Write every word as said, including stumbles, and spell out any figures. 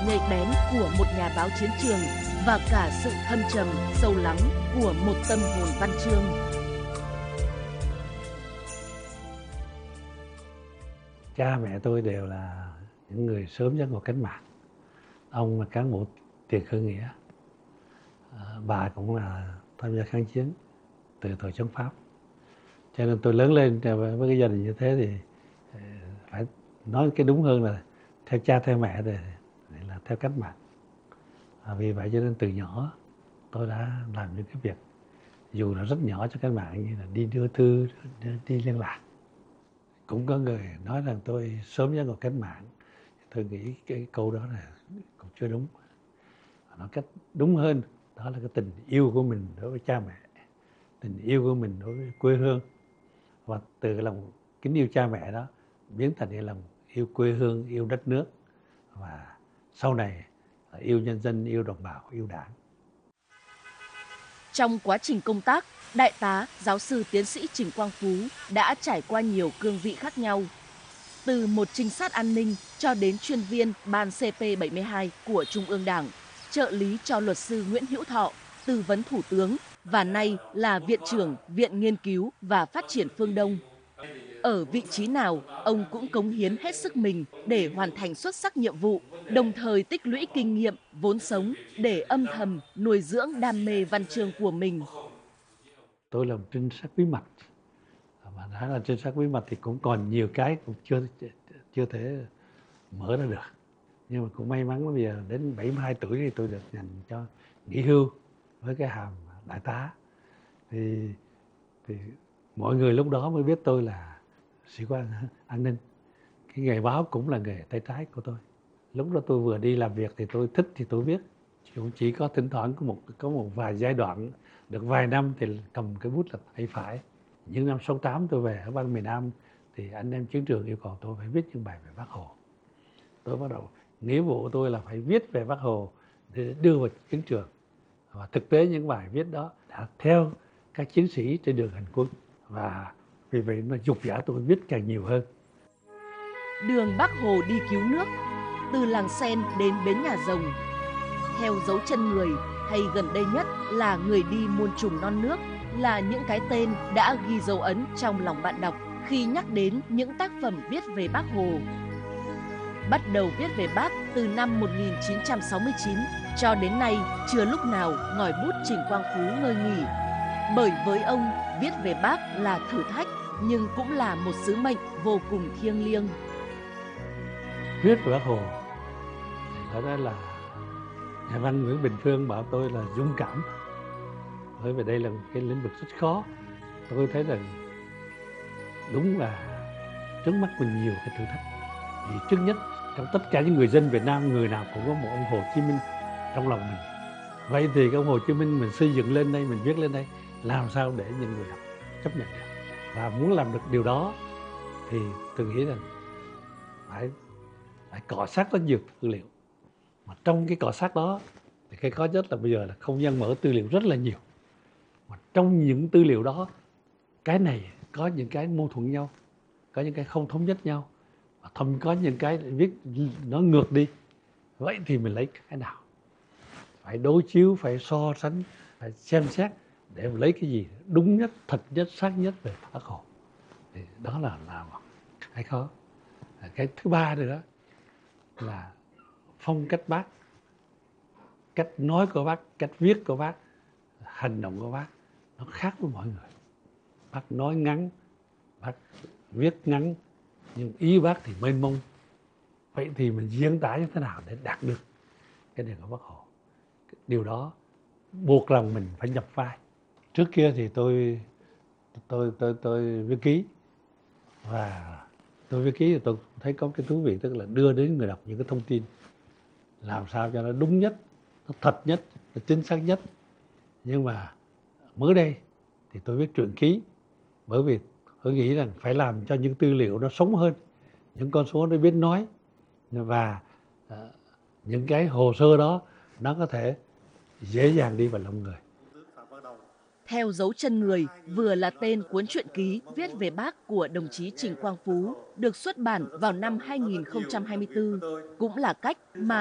nhạy bén của một nhà báo chiến trường và cả sự thâm trầm, sâu lắng của một tâm hồn văn chương. Cha mẹ tôi đều là những người sớm giác ngộ cách mạng. Ông là cán bộ tiền khởi nghĩa, à, bà cũng là tham gia kháng chiến từ thời chống Pháp. Cho nên tôi lớn lên với cái gia đình như thế thì phải nói cái đúng hơn là theo cha theo mẹ thì là theo cách mạng. À, vì vậy cho nên từ nhỏ tôi đã làm những cái việc dù là rất nhỏ cho cách mạng, như là đi đưa thư, đi liên lạc. Cũng có người nói rằng tôi sớm giác ngộ cách mạng. Tôi nghĩ cái câu đó là cũng chưa đúng. Nói cách đúng hơn đó là cái tình yêu của mình đối với cha mẹ, tình yêu của mình đối với quê hương, và từ cái lòng kính yêu cha mẹ đó biến thành cái lòng yêu quê hương, yêu đất nước, và sau này là yêu nhân dân, yêu đồng bào, yêu đảng. Trong quá trình công tác, Đại tá, giáo sư tiến sĩ Trịnh Quang Phú đã trải qua nhiều cương vị khác nhau. Từ một trinh sát an ninh cho đến chuyên viên ban C P bảy mươi hai của Trung ương Đảng, trợ lý cho luật sư Nguyễn Hữu Thọ, tư vấn thủ tướng và nay là Viện trưởng Viện Nghiên cứu và Phát triển Phương Đông. Ở vị trí nào, ông cũng cống hiến hết sức mình để hoàn thành xuất sắc nhiệm vụ, đồng thời tích lũy kinh nghiệm, vốn sống để âm thầm nuôi dưỡng đam mê văn chương của mình. Tôi là một trinh sát bí mật, mà đã là trinh sát bí mật thì cũng còn nhiều cái cũng chưa chưa thể mở ra được. Nhưng mà cũng may mắn bây giờ đến bảy mươi hai tuổi thì tôi được dành cho nghỉ hưu với cái hàm đại tá. Thì, thì mọi người lúc đó mới biết tôi là sĩ quan an ninh. Cái nghề báo cũng là nghề tay trái của tôi. Lúc đó tôi vừa đi làm việc thì tôi thích thì tôi viết. Cũng chỉ có thỉnh thoảng có một có một vài giai đoạn được vài năm thì cầm cái bút là tay phải. Những năm sáu tám tôi về ở bang miền Nam thì anh em chiến trường yêu cầu tôi phải viết những bài về Bác Hồ. Tôi bắt đầu nghĩa vụ của tôi là phải viết về Bác Hồ để đưa vào chiến trường. Và thực tế những bài viết đó đã theo các chiến sĩ trên đường hành quân, và vì vậy nó dục giả tôi viết càng nhiều hơn. Đường Bác Hồ đi cứu nước, từ làng Sen đến bến Nhà Rồng, theo dấu chân người, hay gần đây nhất là Người đi muôn trùng non nước, là những cái tên đã ghi dấu ấn trong lòng bạn đọc khi nhắc đến những tác phẩm viết về Bác Hồ. Bắt đầu viết về Bác từ năm một nghìn chín trăm sáu mươi chín cho đến nay chưa lúc nào ngòi bút Trịnh Quang Phú ngơi nghỉ. Bởi với ông, viết về Bác là thử thách nhưng cũng là một sứ mệnh vô cùng thiêng liêng. Viết về Bác Hồ thật ra là nhà văn Nguyễn Bình Phương bảo tôi là dũng cảm, bởi vì đây là một cái lĩnh vực rất khó. Tôi thấy rằng đúng là trước mắt mình nhiều cái thử thách. Vì trước nhất, trong tất cả những người dân Việt Nam, người nào cũng có một ông Hồ Chí Minh trong lòng mình. Vậy thì cái ông Hồ Chí Minh mình xây dựng lên đây, mình viết lên đây, làm sao để những người đọc chấp nhận được. Và muốn làm được điều đó thì tôi nghĩ rằng phải, phải cọ sát rất nhiều tư liệu. Mà trong cái cọ sát đó thì cái khó nhất là bây giờ là không gian mở tư liệu rất là nhiều. Mà trong những tư liệu đó, cái này có những cái mâu thuẫn nhau, có những cái không thống nhất nhau, và thậm có những cái viết nó ngược đi. Vậy thì mình lấy cái nào? Phải đối chiếu, phải so sánh, phải xem xét để lấy cái gì đúng nhất, thật nhất, xác nhất về Bác Hồ. Thì đó là là cái khó. Cái thứ ba nữa đó là phong cách Bác, cách nói của Bác, cách viết của Bác, hành động của Bác nó khác với mọi người. Bác nói ngắn, Bác viết ngắn, nhưng ý Bác thì mênh mông. Vậy thì mình diễn tả như thế nào để đạt được cái điều của Bác Hồ? Điều đó buộc lòng mình phải nhập vai. Trước kia thì tôi tôi tôi tôi viết ký, và tôi viết ký thì tôi thấy có cái thú vị, tức là đưa đến người đọc những cái thông tin làm sao cho nó đúng nhất, nó thật nhất, nó chính xác nhất. Nhưng mà mới đây thì tôi viết truyện ký, bởi vì tôi nghĩ rằng phải làm cho những tư liệu nó sống hơn, những con số nó biết nói, và uh, những cái hồ sơ đó nó có thể dễ dàng đi vào lòng người. Theo dấu chân người vừa là tên cuốn truyện ký viết về Bác của đồng chí Trịnh Quang Phú, được xuất bản vào năm hai nghìn không trăm hai mươi tư, cũng là cách mà